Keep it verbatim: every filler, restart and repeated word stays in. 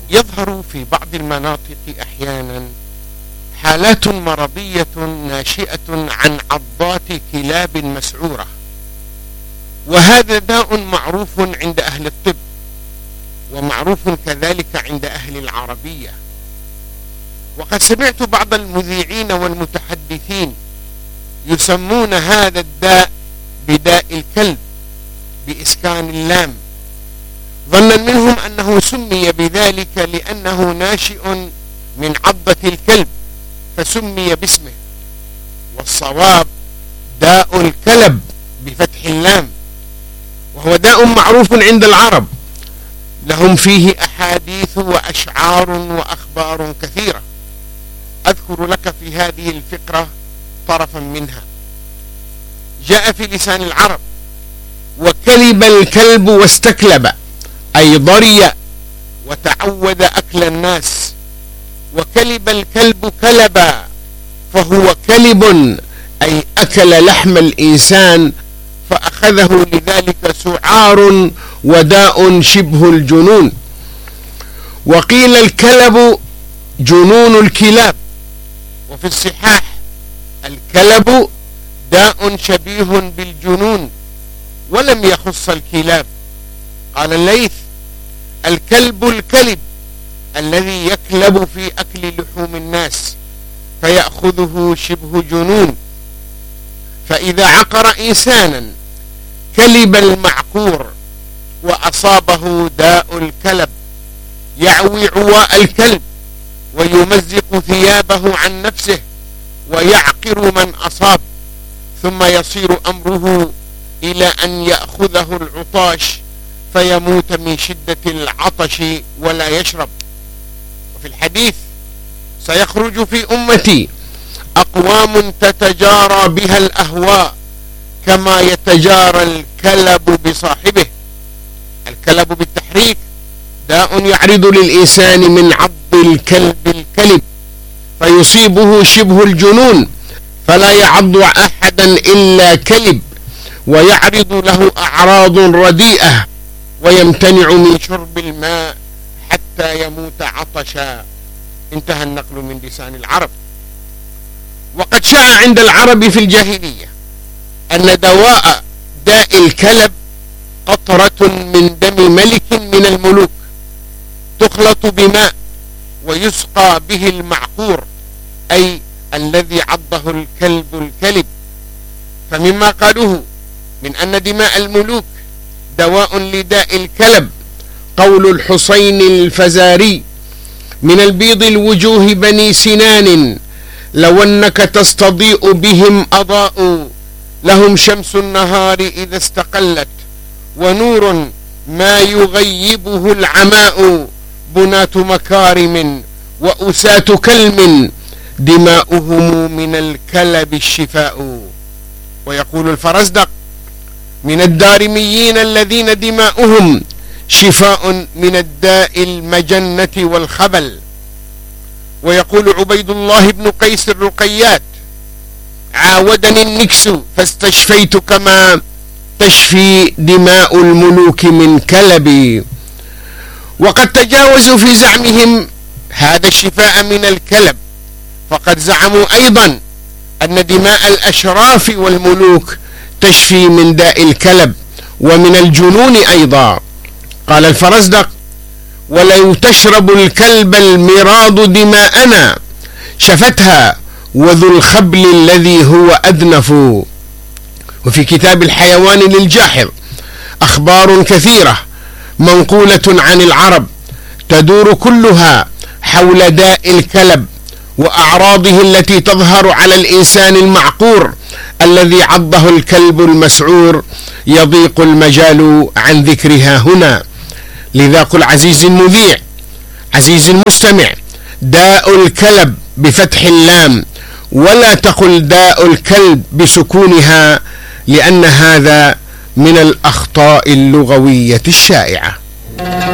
يظهر في بعض المناطق أحيانا حالات مرضية ناشئة عن عضات كلاب مسعورة، وهذا داء معروف عند أهل الطب، ومعروف كذلك عند أهل العربية. وقد سمعت بعض المذيعين والمتحدثين يسمون هذا الداء بداء الكلب بإسكان اللام، ظنا منهم أنه سمي بذلك لأنه ناشئ من عضة الكلب فسمي باسمه، والصواب داء الكلب بفتح اللام، وهو داء معروف عند العرب، لهم فيه أحاديث وأشعار وأخبار كثيرة. أذكر لك في هذه الفقرة طرفا منها. جاء في لسان العرب: وكلب الكلب واستكلب، أي ضري وتعود أكل الناس، وكلب الكلب كلبا، فهو كلب أي أكل لحم الإنسان فأخذه لذلك سعار وداء شبه الجنون. وقيل الكلب جنون الكلاب، وفي الصحاح الكلب داء شبيه بالجنون، ولم يخص الكلاب. قال الليث: الكلب الكلب الذي يكلب في أكل لحوم الناس فيأخذه شبه جنون. فإذا عقر إنسانا كلب المعقور وأصابه داء الكلب يعوي عواء الكلب ويمزق ثيابه عن نفسه ويعقر من أصاب، ثم يصير أمره إلى أن يأخذه العطاش فيموت من شدة العطش ولا يشرب. وفي الحديث: سيخرج في أمتي أقوام تتجارى بها الأهواء كما يتجارى الكلب بصاحبه. الكلب بالتحريك داء يعرض للإنسان من عض الكلب الكلب فيصيبه شبه الجنون، فلا يعض أحدا إلا كلب، ويعرض له أعراض رديئة، ويمتنع من شرب الماء حتى يموت عطشا. انتهى النقل من لسان العرب. وقد شاع عند العرب في الجاهلية أن دواء داء الكلب قطرة من دم ملك من الملوك تخلط بماء ويسقى به المعقور، أي الذي عضه الكلب الكلب. فمما قالوه من أن دماء الملوك دواء لداء الكلب قول الحسين الفزاري: من البيض الوجوه بني سنان لو أنك تستضيء بهم أضاء، لهم شمس النهار إذا استقلت ونور ما يغيبه العماء، بناة مكارم وأساة كلم دماؤهم من الكلب الشفاء. ويقول الفرزدق: من الدارميين الذين دماؤهم شفاء من الداء المجنة والخبل. ويقول عبيد الله بن قيس الرقيات: عاودني النكس فاستشفيت كما تشفي دماء الملوك من كلبي. وقد تجاوزوا في زعمهم هذا الشفاء من الكلب، فقد زعموا أيضا أن دماء الأشراف والملوك تشفي من داء الكلب ومن الجنون أيضا. قال الفرزدق: ولو تشرب الكلب المراض دماءنا شفتها وذو الخبل الذي هو أدنف. وفي كتاب الحيوان للجاحظ أخبار كثيرة منقولة عن العرب تدور كلها حول داء الكلب وأعراضه التي تظهر على الإنسان المعقور الذي عضه الكلب المسعور، يضيق المجال عن ذكرها هنا. لذا قل عزيزي المذيع، عزيزي المستمع، داء الكلب بفتح اللام، ولا تقل داء الكلب بسكونها، لأن هذا من الأخطاء اللغوية الشائعة.